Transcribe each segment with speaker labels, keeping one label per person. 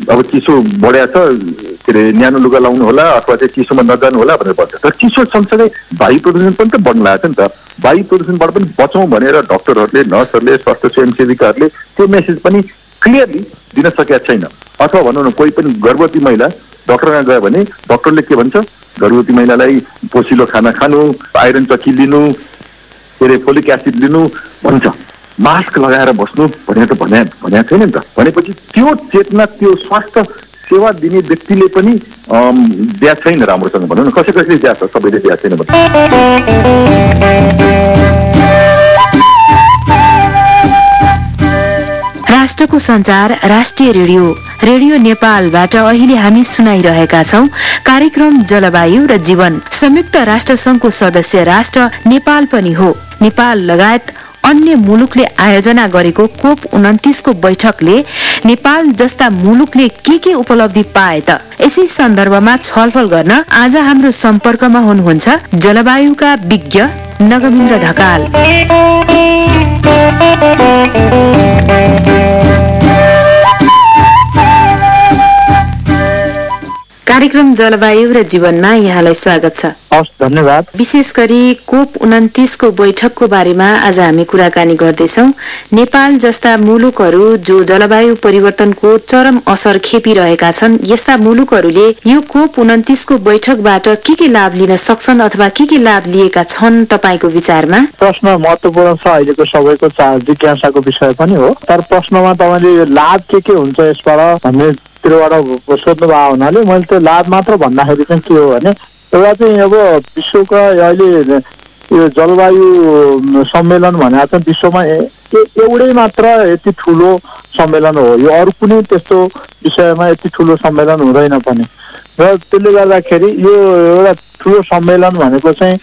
Speaker 1: अब चिसो बढ्या छ के अरे न्यानो लुगा लाउनु होला अथवा चाहिँ चिसोमा नजानु होला भनेर भन्छ। तर चिसो सँगसँगै वायु प्रदूषण पनि त बढ्न लागेको छ नि त। वायु प्रदूषणबाट पनि बचौँ भनेर डाक्टरहरूले, नर्सहरूले, स्वास्थ्य स्वयंसेविकाहरूले त्यो मेसेज पनि क्लियरली दिन सकेका छैन। अथवा भनौँ न कोही पनि गर्भवती महिला डाक्टरमा गयो भने डाक्टरले के भन्छ, गर्भवती महिलालाई पोसिलो खाना खानु, आइरन चक्की लिनु, के अरे फोलिक एसिड लिनु भन्छ। मास्क लगाएर बस्नु भनेर त भनेको छैन नि त। भनेपछि त्यो चेतना त्यो स्वास्थ्य सेवा दिने व्यक्तिले पनि दिया छैन राम्रोसँग भनौँ न। कसैले दिया छ, सबैले दिया छैन भन्छ।
Speaker 2: राष्ट्रको सञ्चार राष्ट्रिय रेडियो नेपालबाट अहिले हामी सुनाइरहेका छौं कार्यक्रम जलवायु र जीवन। संयुक्त राष्ट्र संघको सदस्य राष्ट्र नेपाल पनि हो। नेपाल लगायत अन्य मुलुकले आयोजना गरेको COP29 को बैठकले नेपाल जस्ता मुलुकले के उपलब्धि पाए त? यसै सन्दर्भमा छलफल गर्न आज हाम्रो सम्पर्कमा हुनुहुन्छ जलवायुका विज्ञ नगमिन्द्र ढकाल। कार्यक्रम जलवायु र जीवनमा यहाँलाई स्वागत छ।
Speaker 3: हस्, धन्यवाद।
Speaker 2: विशेष गरी COP29 को बैठकको बारेमा आज हामी कुराकानी गर्दैछौं। नेपाल जस्ता मुलुकहरू जो जलवायु परिवर्तनको चरम असर खेपिरहेका छन्, यस्ता मुलुकहरूले यो COP29 को बैठकबाट के लाभ लिन सक्छन् अथवा के लाभ लिएका छन् तपाईको विचारमा?
Speaker 3: प्रश्न महत्त्वपूर्ण छ, अहिलेको सबैको जिज्ञासाको विषय पनि हो। तर प्रश्नमा तपाईले लाभ के हुन्छ यसबाट भन्ने तिरबाट सोध्नु भएको हुनाले मैले त्यो लाभ मात्र भन्दाखेरि चाहिँ के हो भने, एउटा चाहिँ अब विश्वका अहिले यो जलवायु सम्मेलन भनेको चाहिँ विश्वमा एउटै मात्र यति ठुलो सम्मेलन हो। यो अरू कुनै त्यस्तो विषयमा यति ठुलो सम्मेलन हुँदैन पनि। र त्यसले गर्दाखेरि यो एउटा ठुलो सम्मेलन भनेको चाहिँ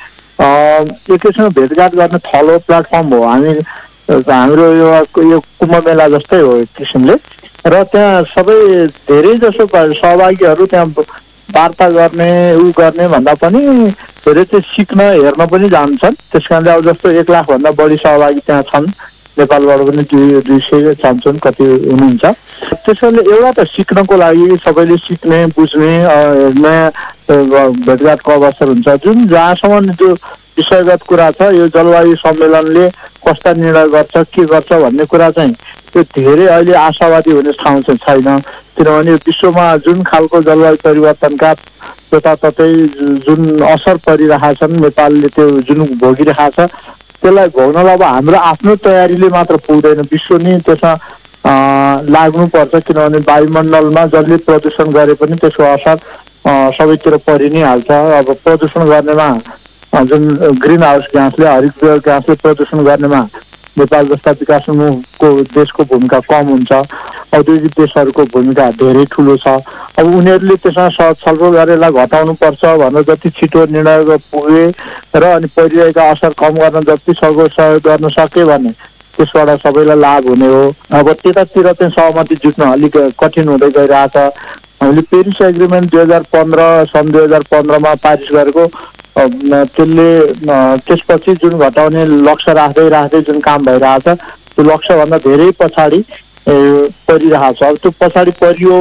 Speaker 3: एक किसिमको भेटघाट गर्ने थलो प्लेटफर्म हो। हाम्रो यो कुम्भ मेला जस्तै हो एक किसिमले। र त्यहाँ सबै धेरै जसो सहभागीहरू त्यहाँ वार्ता गर्ने गर्ने भन्दा पनि धेरै चाहिँ सिक्न हेर्न पनि जान्छन्। त्यस कारणले अब जस्तो 1 लाख भन्दा बढी सहभागी त्यहाँ छन्। नेपालबाट पनि 200 छन् कति हुनुहुन्छ। त्यसैले एउटा त सिक्नको लागि सबैले सिक्ने, बुझ्ने, नयाँ भेटघाटको अवसर हुन्छ। जुन जहाँसम्म जो विषयगत कुरा छ, यो जलवायु सम्मेलनले कस्ता निर्णय गर्छ, के गर्छ भन्ने कुरा चाहिँ त्यो धेरै अहिले आशावादी हुने ठाउँ चाहिँ छैन। किनभने विश्वमा जुन खालको जलवायु परिवर्तनका जताततै जुन असर परिरहेका छन्, नेपालले त्यो जुन भोगिरहेको छ त्यसलाई भोग्नलाई अब हाम्रो आफ्नो तयारीले मात्र पुग्दैन, विश्व नै त्यसमा लाग्नुपर्छ। किनभने वायुमण्डलमा जसले प्रदूषण गरे पनि त्यसको असर सबैतिर परि नै हाल्छ। अब प्रदूषण गर्नेमा जुन ग्रिन हाउस ग्यासले, हरितगृह ग्यासले प्रदूषण गर्नेमा नेपाल जस्ता विकासोन्मुखको देशको भूमिका कम हुन्छ। औद्योगिक देशहरूको भूमिका धेरै ठुलो छ। अब उनीहरूले त्यसमा छलफल गरेर घटाउनु पर्छ भनेर जति छिटो निर्णय पुगे र अनि परिरहेका असर कम गर्न जति सक्दो सहयोग गर्न सके भने त्यसबाट सबैलाई लाभ हुने हो। अब त्यतातिर चाहिँ सहमति जुट्न अलिक कठिन हुँदै गइरहेछ। हामीले पेरिस एग्रिमेन्ट 2015 सन् 2015 मा पारिस गरेको, त्यसले त्यसपछि जुन घटाउने लक्ष्य राख्दै जुन काम भइरहेछ त्यो लक्ष्यभन्दा धेरै पछाडि परिरहेको छ। अब त्यो पछाडि परियो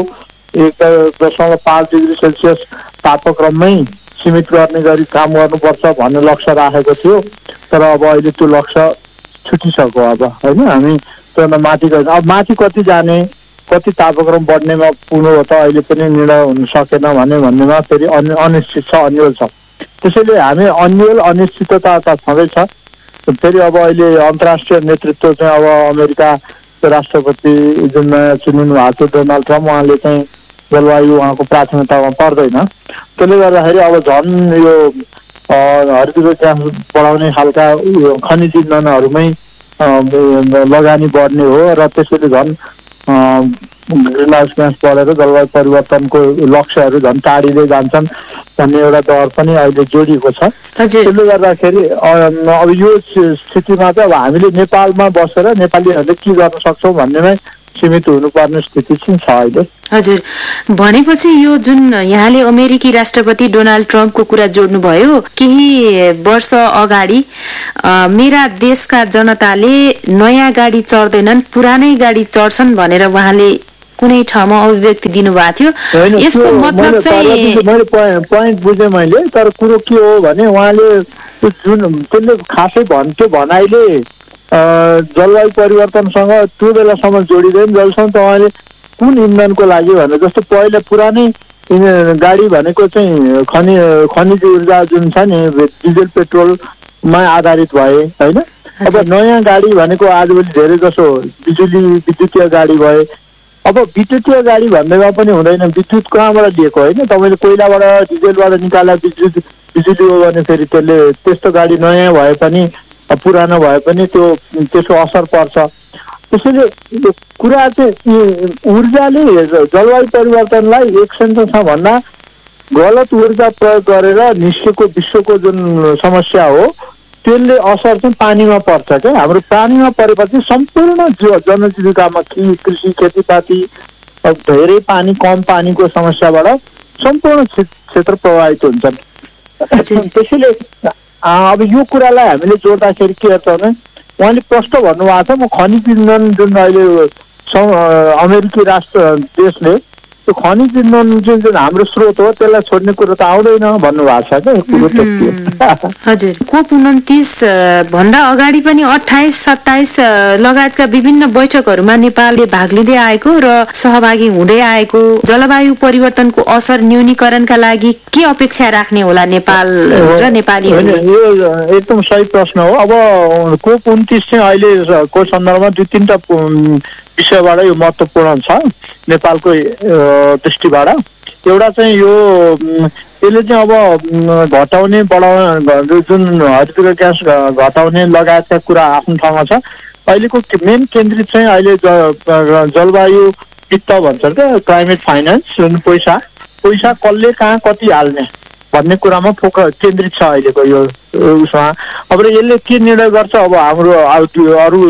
Speaker 3: 1.5 डिग्री सेल्सियस तापक्रममै सीमित गर्ने गरी काम गर्नुपर्छ भन्ने लक्ष्य राखेको थियो। तर अब अहिले त्यो लक्ष्य छुटिसक्यो। अब होइन, हामी त्यो माथि गयो। अब माथि कति जाने, कति तापक्रम बढ्नेमा पुग्नु हो त अहिले पनि निर्णय हुन सकेन भन्नेमा फेरि अनिश्चित छ, अन्यल छ। त्यसैले हामी अन्यल अनिश्चितता त छँदैछ। फेरि अब अहिले अन्तर्राष्ट्रिय नेतृत्व चाहिँ अब अमेरिकाको राष्ट्रपति जुन नयाँ चुनिनु भएको थियो डोनाल्ड ट्रम्प, उहाँले चाहिँ जलवायु उहाँको प्राथमिकतामा पर्दैन। त्यसले गर्दाखेरि अब झन् यो हरितगृह ग्यास बढाउने खालका खनिज इन्धनहरूमै लगानी बढ्ने हो र त्यसैले झन् ग्रिन हाउस ग्यास बढेर जलवायु परिवर्तनको लक्ष्यहरू झन् टाढिँदै जान्छन् भन्ने एउटा डर पनि अहिले जोडिएको छ। त्यसले गर्दाखेरि अब यो स्थितिमा चाहिँ अब हामीले नेपालमा बसेर नेपालीहरूले के गर्न सक्छौँ भन्नेमै सीमित हुनुपर्ने स्थिति चाहिँ छ अहिले।
Speaker 2: हजुर, भनेपछि यो जुन यहाँले अमेरिकी राष्ट्रपति डोनाल्ड ट्रम्पको कुरा जोड्नुभयो, केही वर्ष अगाडि मेरा देशका जनताले नयाँ गाडी चढ्दैनन् पुरानै गाडी चढ्छन् भनेर उहाँले कुनै ठाउँमा अभिव्यक्ति दिनुभएको थियो। यसको मतलब चाहिँ
Speaker 3: मैले पोइन्ट बुझेँ मैले, तर कुरो के हो भने उहाँले जुन त्यसले खासै भन्थ्यो भनाइले जलवायु परिवर्तनसँग त्यो बेलासम्म जोडिँदैन जबसम्म तपाईँले कुन इन्धनको लागि भने जस्तो पहिला पुरानै गाडी भनेको चाहिँ खनिज ऊर्जा जुन छ नि डिजल पेट्रोलमा आधारित भए होइन। अब नयाँ गाडी भनेको आजभोलि धेरै जसो विद्युतीय गाडी भए। अब विद्युतीय गाडी भन्दैमा पनि हुँदैन, विद्युत कहाँबाट लिएको होइन, तपाईँले कोइलाबाट डिजेलबाट निकालेर बिजुली हो भने फेरि त्यसले त्यस्तो गाडी नयाँ भए पनि पुरानो भए पनि त्यसको असर पर्छ। त्यसैले कुरा चाहिँ ऊर्जाले जलवायु परिवर्तनलाई एक सेन्समा भन्दा गलत ऊर्जा प्रयोग गरेर निस्केको विश्वको जुन समस्या हो त्यसले असर चाहिँ पानीमा पर्छ क्या। हाम्रो पानीमा परेपछि सम्पूर्ण जनजीविकामा कृषि खेतीपाती धेरै पानी कम पानीको समस्याबाट सम्पूर्ण क्षेत्र प्रभावित हुन्छन्। त्यसैले अब यो कुरालाई हामीले जोड्दाखेरि के गर्छ भने उहाँले प्रश्न भन्नुभएको छ, म खनिज इन्धन जुन अहिले अमेरिकी राष्ट्र देशले त्यो खनिज इन्धन जुन हाम्रो स्रोत हो त्यसलाई छोड्ने कुरो त आउँदैन भन्नुभएको छ क्या।
Speaker 2: हजुर, COP29 भन्दा अगाडि पनि 28-27 लगायतका विभिन्न बैठकहरूमा नेपालले भाग लिँदै आएको र सहभागी हुँदै आएको। जलवायु परिवर्तनको असर न्यूनीकरणका लागि के अपेक्षा राख्ने होला नेपाल र नेपालीहरूले?
Speaker 3: यो एकदम सही प्रश्न हो। अब COP29 चाहिँ अहिलेको सन्दर्भमा 2-3टा विषयबाट यो महत्त्वपूर्ण छ नेपालको दृष्टिबाट। एउटा चाहिँ यसले चाहिँ अब घटाउने बढाउने जुन हरित ग्यास घटाउने लगायतका कुरा आफ्नो ठाउँमा छ। अहिलेको मेन केन्द्रित चाहिँ अहिले जलवायु वित्त भन्छ क्या, क्लाइमेट फाइनेन्स जुन पैसा कसले कहाँ कति हाल्ने भन्ने कुरामा केन्द्रित छ अहिलेको यो उसमा। अब यसले के निर्णय गर्छ अब हाम्रो अरू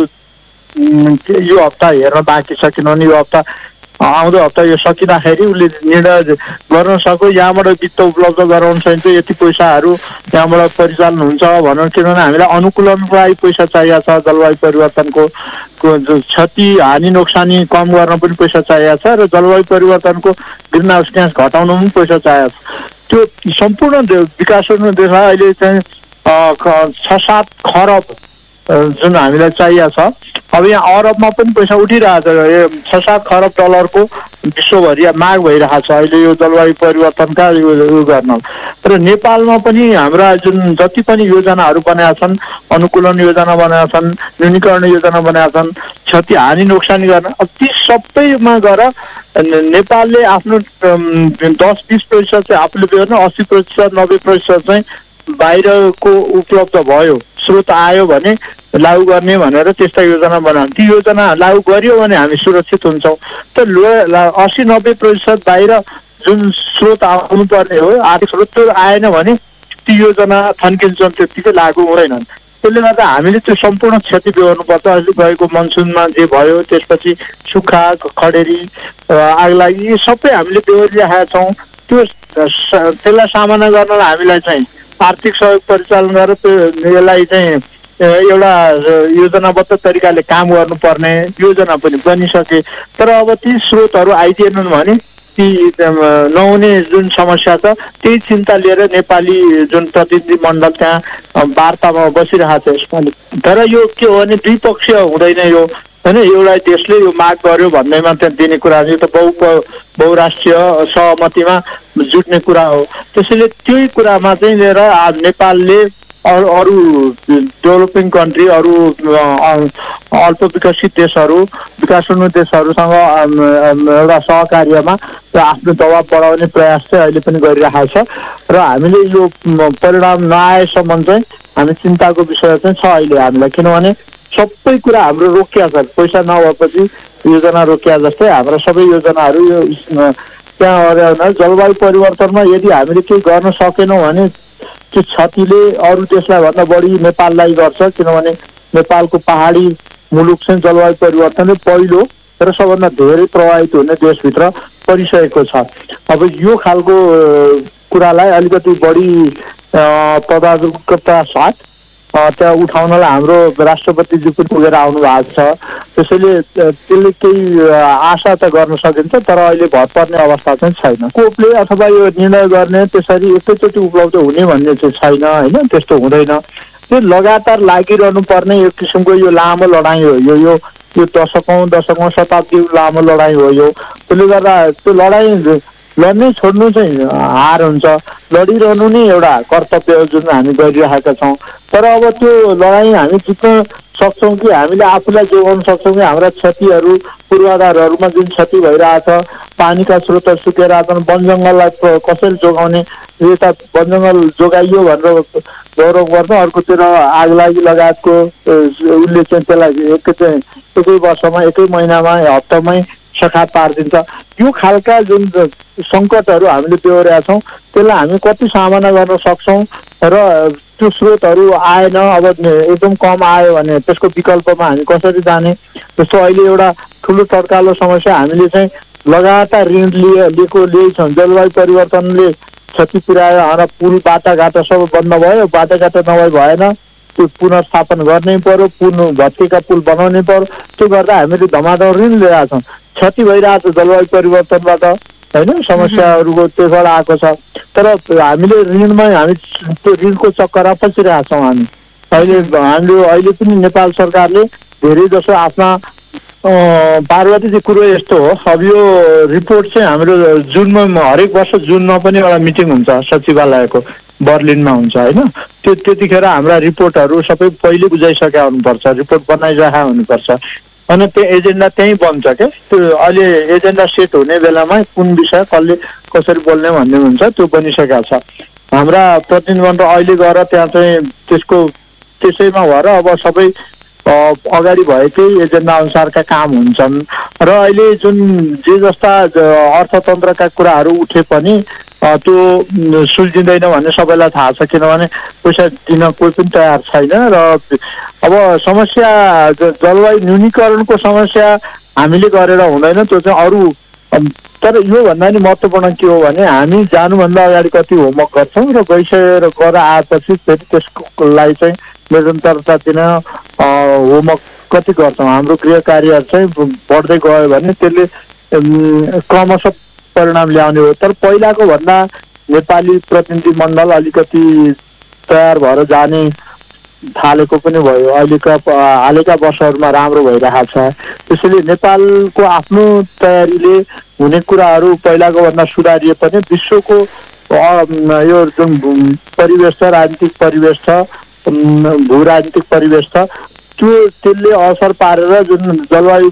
Speaker 3: यो हप्ता हेर्न बाँकी छ, किनभने यो हप्ता आउँदो हप्ता यो सकिँदाखेरि उसले निर्णय गर्न सक्यो यहाँबाट वित्त उपलब्ध गराउन सकिन्छ, यति पैसाहरू यहाँबाट परिचालन हुन्छ भनौँ। किनभने हामीलाई अनुकूलनको लागि पैसा चाहिएको छ, जलवायु परिवर्तनको क्षति हानि नोक्सानी कम गर्न पनि पैसा चाहिएको छ र जलवायु परिवर्तनको ग्रिन हाउस ग्यास घटाउन पनि पैसा चाहिएको छ। त्यो सम्पूर्ण विकासोन्मुख देशमा अहिले चाहिँ 6-7 खरब जुन हामीलाई चाहिएको छ। अब यहाँ अरबमा पनि पैसा उठिरहेको छ, 6-7 खरब डलरको विश्वभरि माग भइरहेको छ अहिले यो जलवायु परिवर्तनका यो गर्न। र नेपालमा पनि हाम्रा जुन जति पनि योजनाहरू बनाएका छन्, अनुकूलन योजना बनाएका छन्, न्यूनीकरण योजना बनाएका छन्, क्षति हानि नोक्सानी गर्न, ती सबैमा गएर नेपालले आफ्नो 10-20% चाहिँ आफूले बेहोर्न, 80%, 90% चाहिँ बाहिरको उपलब्ध भयो, स्रोत आयो भने लागू गर्ने भनेर त्यस्ता योजना बनाउनु। ती योजना लागू गरियो भने हामी सुरक्षित हुन्छौँ। त 80-90% बाहिर जुन स्रोत आउनु पर्ने हो आर्थिक स्रोत त्यो आएन भने ती योजना थन्किन्छन्, त्यत्तिकै लागू हुँदैनन्। त्यसले गर्दा हामीले त्यो सम्पूर्ण क्षति बेहोर्नुपर्छ। अहिले गएको मनसुनमा जे भयो, त्यसपछि सुक्खा खडेरी आगलागी यी सबै हामीले बेहोरिरहेका छौँ। त्यसलाई सामना गर्न हामीलाई चाहिँ आर्थिक सहयोग परिचालन गरेर यसलाई चाहिँ एउटा योजनाबद्ध तरिकाले काम गर्नुपर्ने योजना पनि बनिसके। तर अब ती स्रोतहरू आइदिएनन् भने ती नहुने जुन समस्या छ त्यही चिन्ता लिएर नेपाली जुन प्रतिनिधि मण्डल त्यहाँ वार्तामा बसिरहेको छ यसपालि। तर यो के हो भने द्विपक्षीय हुँदैन यो होइन, एउटा देशले यो माग गर्यो भन्दैमा त्यहाँ दिने कुरा यो त बहुराष्ट्रिय सहमतिमा जुट्ने कुरा हो। त्यसैले त्यही कुरामा चाहिँ लिएर नेपालले अरू डेभलपिङ कन्ट्री, अरू अल्प विकसित देशहरू, विकासोन्मुख देशहरूसँग एउटा सहकार्यमा आफ्नो दबाब बढाउने प्रयास चाहिँ अहिले पनि गरिरहेको छ। र हामीले यो परिणाम नआएसम्म चाहिँ हामी चिन्ताको विषय चाहिँ छ अहिले हामीलाई, किनभने सबै कुरा हाम्रो रोकिया छ। पैसा नभएपछि योजना रोकिया जस्तै हाम्रा सबै योजनाहरू त्यहाँ जलवायु परिवर्तनमा यदि हामीले केही गर्न सकेनौँ भने त्यो क्षतिले अरू देशलाई भन्दा बढी नेपाललाई गर्छ। किनभने नेपालको पहाडी मुलुक चाहिँ जलवायु परिवर्तनले पहिलो र सबभन्दा धेरै प्रभावित हुने देशभित्र परिसकेको छ। अब यो खालको कुरालाई अलिकति बढी तदारुकता साथ त्यहाँ उठाउनलाई हाम्रो राष्ट्रपतिजी पनि पुगेर आउनु भएको छ। त्यसैले त्यसले केही आशा त गर्न सकिन्छ, तर अहिले भर पर्ने अवस्था चाहिँ छैन। कोपले अथवा यो निर्णय गर्ने त्यसरी एकैचोटि उपलब्ध हुने भन्ने चाहिँ छैन होइन, त्यस्तो हुँदैन। त्यो लगातार लागिरहनु पर्ने एक किसिमको यो लामो लडाइँ हो, यो दशकौँ शताब्दी लामो लडाइँ हो यो। त्यसले गर्दा त्यो लडाइँ लड्नै छोड्नु चाहिँ हार हुन्छ। लडिरहनु नै एउटा कर्तव्य हो जुन हामी गरिरहेका छौँ। तर अब त्यो लडाइँ हामी जित्न सक्छौँ कि हामीले आफूलाई जोगाउन सक्छौँ कि हाम्रा क्षतिहरू पूर्वाधारहरूमा जुन क्षति भइरहेछ, पानीका स्रोतहरू सुकेर वन जङ्गललाई कसरी जोगाउने, यता वन जङ्गल जोगाइयो भनेर गौरव गर्छ, अर्कोतिर आगलागी लगायतको उसले चाहिँ त्यसलाई एकै वर्षमा एकै महिनामा हप्तामै सखा पारिदिन्छ। यो खालका जुन सङ्कटहरू हामीले बेहोरेका छौँ त्यसलाई हामी कति सामना गर्न सक्छौँ र त्यो स्रोतहरू आएन, अब एकदम कम आयो भने त्यसको विकल्पमा हामी कसरी जाने। जस्तो अहिले एउटा ठुलो तत्कालो समस्या हामीले चाहिँ लगातार ऋण लिएछौँ। जलवायु परिवर्तनले क्षति पुर्यायो, हाम्रा पुल बाटाघाटा सब बन्द भयो, बाटाघाटा भएन, त्यो पुनर्स्थापन गर्नै पर्यो, भत्केका पुल बनाउनै पर्यो। त्यो गर्दा हामीले धमाधम ऋण लिएका छौँ, क्षति भइरहेको छ जलवायु परिवर्तनबाट होइन, समस्याहरूको त्यसबाट आएको छ। तर हामीले ऋणमै हामी त्यो ऋणको चक्करमा फसिरहेका छौँ। अहिले पनि नेपाल सरकारले धेरै जसो आफ्ना पार्वती चाहिँ कुरो यस्तो हो, अब यो रिपोर्ट चाहिँ हाम्रो जुनमा हरेक वर्ष जुनमा पनि एउटा मिटिङ हुन्छ सचिवालयको, बर्लिनमा हुन्छ होइन। त्यतिखेर हाम्रा रिपोर्टहरू सबै पहिले बुझाइसकेका हुनुपर्छ, रिपोर्ट बनाइरहेका हुनुपर्छ अनि त्यो एजेन्डा त्यहीँ बन्छ क्या। त्यो अहिले एजेन्डा सेट हुने बेलामा कुन विषय कसले कसरी बोल्ने भन्ने हुन्छ, त्यो बनिसकेका छ। हाम्रा प्रतिनिधिमण्डल अहिले गएर त्यहाँ चाहिँ त्यसैमा भएर अब सबै अगाडि भएकै एजेन्डा अनुसारका काम हुन्छन्। र अहिले जुन जे जस्ता अर्थतन्त्रका कुराहरू उठे पनि त्यो सुल्झिँदैन भन्ने सबैलाई थाहा छ, किनभने पैसा दिन कोही पनि तयार छैन। र अब समस्या जलवायु न्यूनीकरणको समस्या हामीले गरेर हुँदैन, त्यो चाहिँ अरू। तर योभन्दा नि महत्त्वपूर्ण के हो भने हामी जानुभन्दा अगाडि कति होमवर्क गर्छौँ र गएर आएपछि फेरि त्यसलाई चाहिँ निरन्तरता दिन होमवर्क कति गर्छौँ। हाम्रो गृह कार्यहरू चाहिँ बढ्दै गयो भने त्यसले क्रमशः परिणाम ल्याउने हो। तर पहिलाको भन्दा नेपाली प्रतिनिधि मण्डल अलिकति तयार भएर जाने थालेको पनि भयो, हालैका वर्षहरूमा राम्रो भइरहेको छ। त्यसैले नेपालको आफ्नो तयारीले हुने कुराहरू पहिलाको भन्दा सुधारिए पनि विश्वको यो जुन परिवेश छ, राजनीतिक परिवेश छ, भू राजनीतिक परिवेश छ, त्यसले असर पारेर जुन जलवायु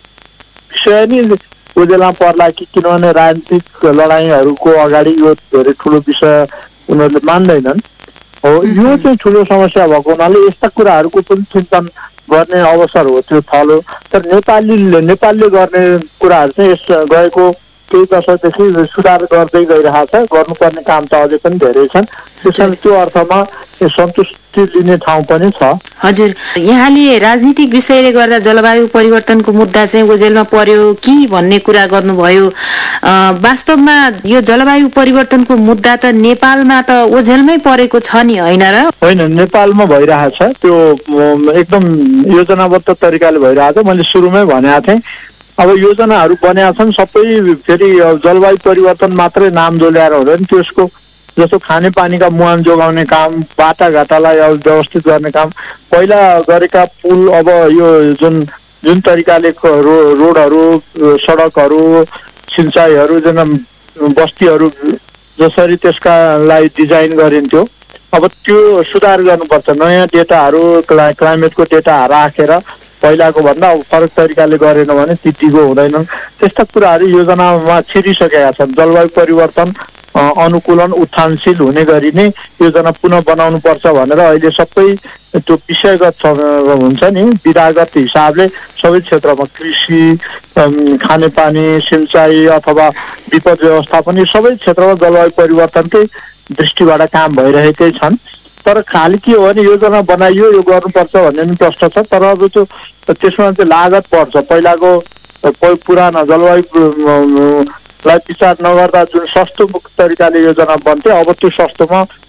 Speaker 3: विषय नै उजेलमा पर्ला कि, किनभने राजनीतिक लडाइँहरूको अगाडि यो धेरै ठुलो विषय उनीहरूले मान्दैनन् हो। यो चाहिँ ठुलो समस्या भएको हुनाले यस्ता कुराहरूको पनि चिन्तन गर्ने अवसर हो त्यो थलो। तर नेपालले गर्ने कुराहरू चाहिँ यस गएको केही दशकदेखि सुधार गर्दै गइरहेको छ। गर्नुपर्ने काम त अझै पनि धेरै छन्, त्यसैले त्यो अर्थमा सन्तुष्टि लिने ठाउँ पनि छ।
Speaker 2: हजुर, यहाँले राजनीतिक विषयले गर्दा जलवायु परिवर्तनको मुद्दा चाहिँ ओझेलमा पर्यो कि भन्ने कुरा गर्नुभयो। वास्तवमा यो जलवायु परिवर्तनको मुद्दा त नेपालमा त ओझेलमै परेको छ नि, होइन र?
Speaker 3: होइन, नेपालमा भइरहेछ, त्यो एकदम योजनाबद्ध तरिकाले भइरहेछ। मैले सुरुमै भनेको थिएँ, अब योजनाहरू बनेका छन् सबै, फेरि जलवायु परिवर्तन मात्रै नाम जोल्याएर हुँदैन, त्यसको जस्तो खानेपानीका मुहान जोगाउने काम, बाटाघाटालाई व्यवस्थित गर्ने काम, पहिला गरेका पुल, अब यो जुन तरिकाले रोडहरू, सडकहरू, सिँचाइहरू, जुन बस्तीहरू जसरी त्यसका लागि डिजाइन गरिन्थ्यो, अब त्यो सुधार गर्नुपर्छ। नयाँ डेटाहरू, क्लाइमेटको डेटा राखेर पहिलाको भन्दा अब फरक तरिकाले गरेन भने तितिको हुँदैनन्। त्यस्ता कुराहरू योजनामा छिरिसकेका छन्। जलवायु परिवर्तन अनुकूलन उत्थानशील हुने गरी नै योजना पुनः बनाउनु पर्छ भनेर अहिले सबै त्यो विषयगत हुन्छ नि, विधागत हिसाबले सबै क्षेत्रमा कृषि, खानेपानी, सिँचाइ अथवा विपद व्यवस्थापन, सबै क्षेत्रमा जलवायु परिवर्तनकै दृष्टिबाट काम भइरहेकै छन्। तर खालि के हो भने योजना बनाइयो, यो गर्नुपर्छ भन्ने पनि प्रश्न छ। तर अब त्यो त्यसमा चाहिँ लागत पर्छ। पहिलाको पुरानो जलवायुलाई विचार नगर्दा जुन सस्तो तरिकाले योजना बन्थ्यो, अब त्यो सस्तोमा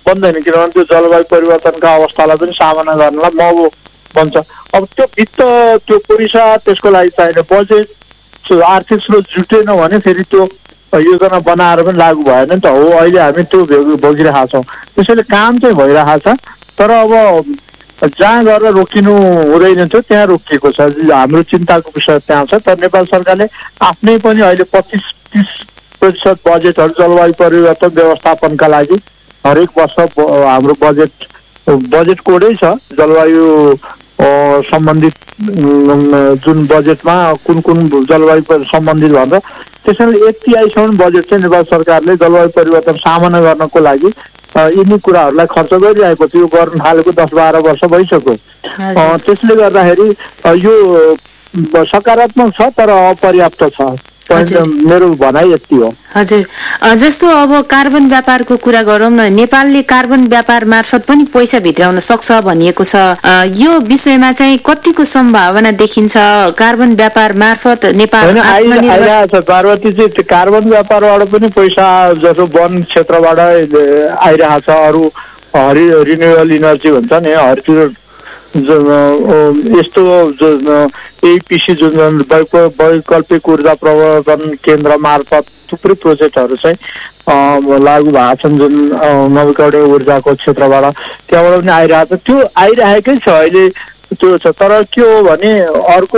Speaker 3: बन्दैन, किनभने त्यो जलवायु परिवर्तनका अवस्थालाई पनि सामना गर्नलाई महँगो बन्छ। अब त्यो वित्त, त्यो पैसा, त्यसको लागि चाहिने बजेट, आर्थिक स्रोत जुटेन भने फेरि त्यो योजना बनाएर पनि लागू भएन नि त। हो, अहिले हामी त्यो भोगिरहेका छौँ। त्यसैले काम चाहिँ भइरहेको छ, तर अब जहाँ गरेर रोकिनु हुँदैन थियो त्यहाँ रोकिएको छ। हाम्रो चिन्ताको विषय त्यहाँ छ। तर नेपाल सरकारले आफ्नै पनि अहिले 25-30% बजेटहरू जलवायु परिवर्तन व्यवस्थापनका लागि हरेक वर्ष हाम्रो बजेट कोडै छ। जलवायु सम्बन्धित जुन बजेटमा कुन जलवायु सम्बन्धित भन्छ, त्यसैले 1/3 बजेट चाहिँ नेपाल सरकारले जलवायु परिवर्तन सामना गर्नको लागि यिनी कुराहरूलाई खर्च गरिरहेको थियो। यो गर्न थालेको 10-12 वर्ष भइसक्यो। त्यसले गर्दाखेरि यो सकारात्मक छ तर अपर्याप्त छ, मेरो भनाइ यति हो।
Speaker 2: हजुर, जस्तो अब कार्बन व्यापारको कुरा गरौँ न, नेपालले कार्बन व्यापार मार्फत पनि पैसा भित्राउन सक्छ भनिएको छ। यो विषयमा चाहिँ कतिको सम्भावना देखिन्छ? कार्बन व्यापार मार्फत नेपाल
Speaker 3: पार्वती चाहिँ कार्बन व्यापारबाट पनि पैसा जस्तो वन क्षेत्रबाट आइरहेछ, अरू रिन्युएबल इनर्जी भन्छ नि, हरित यस्तो एपिसी जुन वैकल्पिक ऊर्जा प्रवर्धन केन्द्र मार्फत थुप्रै प्रोजेक्टहरू चाहिँ लागू भएको छन्, जुन नवीकरणीय ऊर्जाको क्षेत्रबाट त्यहाँबाट पनि आइरहेको छ। त्यो आइरहेकै छ अहिले, त्यो छ। तर के हो भने अर्को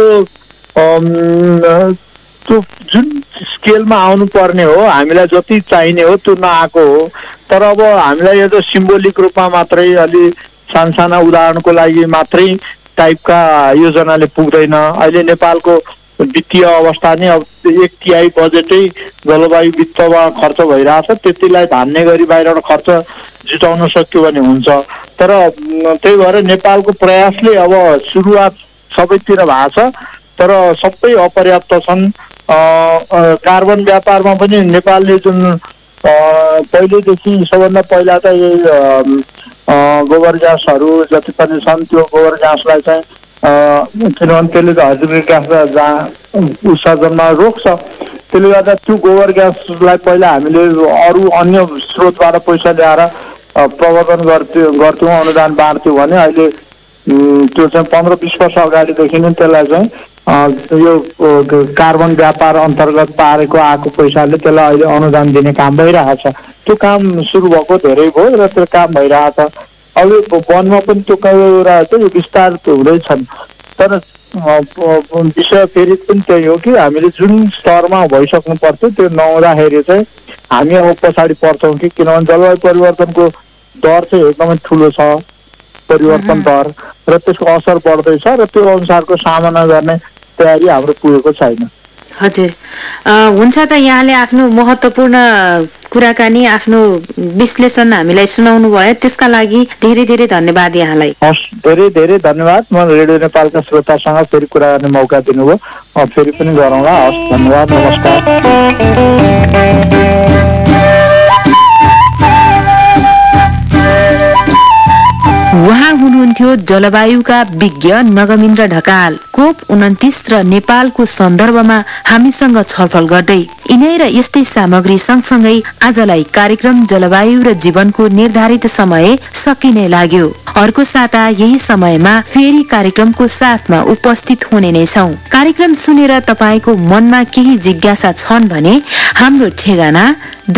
Speaker 3: त्यो जुन स्केलमा आउनु पर्ने हो, हामीलाई जति चाहिने हो त्यो नआएको हो। तर अब हामीलाई यो त सिम्बोलिक रूपमा मात्रै, अलि सानसाना उदाहरणको लागि मात्रै टाइपका योजनाले पुग्दैन। अहिले नेपालको वित्तीय अवस्था नै अब 1/3 बजेटै जलवायु वित्तमा खर्च भइरहेछ। त्यतिलाई धान्ने गरी बाहिरबाट खर्च जुटाउन सक्यो भने हुन्छ। तर त्यही भएर नेपालको प्रयासले अब सुरुवात सबैतिर भएको छ, तर सबै अपर्याप्त छन्। कार्बन व्यापारमा पनि नेपालले जुन पहिलेदेखि सबभन्दा पहिला त यही गोबर ग्यासहरू जति पनि छन् त्यो गोबर ग्यासलाई चाहिँ किनभने त्यसले त हाइड्रोजन ग्यास उत्सर्जनमा रोक्छ। त्यसले गर्दा त्यो गोबर ग्यासलाई पहिला हामीले अरू अन्य स्रोतबाट पैसा ल्याएर प्रवर्धन गर्थ्यौँ, अनुदान बाँड्थ्यौँ भने अहिले त्यो चाहिँ 15-20 वर्ष अगाडिदेखि नै त्यसलाई चाहिँ यो कार्बन व्यापार अन्तर्गत पारेको आएको पैसाले त्यसलाई अहिले अनुदान दिने काम भइरहेको छ। त्यो काम सुरु भएको धेरै भयो र त्यो काम भइरहेको छ। अब वनमा पनि त्यो कुरा चाहिँ विस्तार हुँदैछन्। तर विषय फेरि पनि त्यही हो कि हामीले जुन स्तरमा भइसक्नु पर्थ्यो त्यो नहुँदाखेरि चाहिँ हामी अब पछाडि पर्छौँ कि, किनभने जलवायु परिवर्तनको दर चाहिँ एकदमै ठुलो छ, परिवर्तन दर, र त्यसको असर बढ्दैछ र त्यो अनुसारको सामना गर्ने तयारी हाम्रो पुगेको छैन।
Speaker 2: हजुर, हुन्छ त यहाँले आफ्नो महत्त्वपूर्ण कुराकानी, आफ्नो विश्लेषण हामीलाई सुनाउनु भयो, त्यसका लागि धेरै धेरै धन्यवाद यहाँलाई।
Speaker 3: हस्, धेरै धेरै धन्यवाद। म रेडियो नेपालका श्रोतासँग फेरि कुरा गर्ने मौका दिनुभयो, फेरि पनि गरौँला। हस्, धन्यवाद, नमस्कार।
Speaker 2: उहाँ हुनुहुन्थ्यो जलवायुका विज्ञ नगमिन्द्र ढकाल। COP29 र नेपालको सन्दर्भमा हामीसँग छलफल गर्दै यिनै र यस्तै सामग्री सँगसँगै आजलाई कार्यक्रम जलवायु र जीवनको निर्धारित समय सकिने लाग्यो। अर्को साता यही समयमा फेरि कार्यक्रमको साथमा उपस्थित हुने नै छौं। कार्यक्रम सुनेर तपाईको मनमा केही जिज्ञासा छन् भने हाम्रो ठेगाना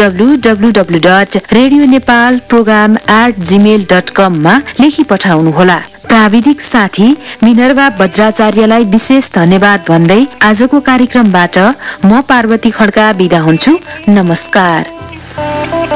Speaker 2: www.radionepalprogram@gmail.com मा लेखी पठाउनुहोला। प्राविधिक साथी मिनर्वा बज्राचार्यलाई विशेष धन्यवाद भन्दै आजको कार्यक्रमबाट म पार्वती खड्का बिदा हुन्छु। नमस्कार।